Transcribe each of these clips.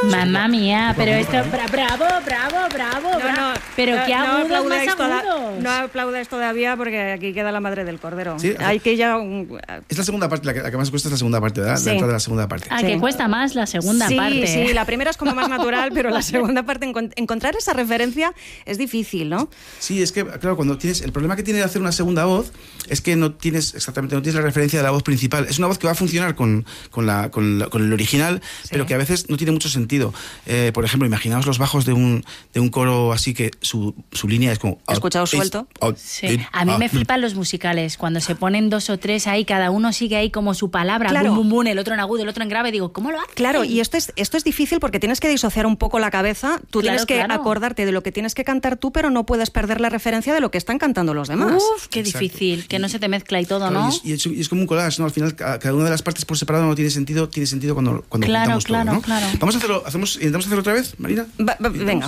Mamma mía, pero esto... Bravo. Pero qué agudo, más agudo. No aplaudáis todavía porque aquí queda la madre del cordero. Sí, hay que ya... Es la segunda parte, la que más cuesta es la segunda parte, ¿verdad? Sí. La entrada de la segunda parte. Ah, que cuesta más la segunda parte. Sí, la primera es como más natural, pero la segunda parte, encontrar esa referencia es difícil, ¿no? Sí, es que, claro, cuando tienes... El problema que tiene de hacer una segunda voz es que no tienes la referencia de la voz principal. Es una voz que va a funcionar con el original, sí, pero que a veces no tiene mucho sentido. Por ejemplo, imaginaos los bajos de un coro así que su línea es como... ¿Escuchado suelto? Sí. A mí me flipan los musicales, cuando se ponen 2 o 3 ahí, cada uno sigue ahí como su palabra, claro, bum, bum, bum, el otro en agudo, el otro en grave, digo, ¿cómo lo hace? Claro, y esto es difícil porque tienes que disociar un poco la cabeza, tú tienes que acordarte de lo que tienes que cantar tú, pero no puedes perder la referencia de lo que están cantando los demás. Uf, qué difícil, que no se te mezcla y todo, ¿no? Y es como un collage, ¿no? Al final, cada una de las partes por separado no tiene sentido cuando claro, juntamos todo, ¿no? Claro. Vamos a hacerlo, intentamos hacerlo otra vez, Marina. Venga.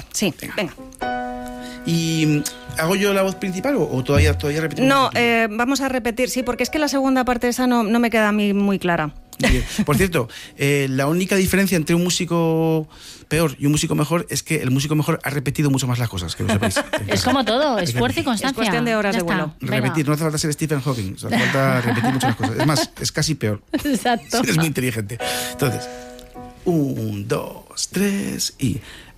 ¿Y hago yo la voz principal o todavía repetimos? No, vamos a repetir, sí, porque es que la segunda parte esa no me queda a mí muy clara. Bien. Por cierto, la única diferencia entre un músico peor y un músico mejor es que el músico mejor ha repetido mucho más las cosas, que lo sepáis. Es como todo, esfuerzo y constancia. Es cuestión de horas de vuelo. Repetir, no hace falta ser Stephen Hawking, hace falta repetir muchas cosas. Es más, es casi peor. Exacto. Es muy inteligente. Entonces, 1, 2, 3 y...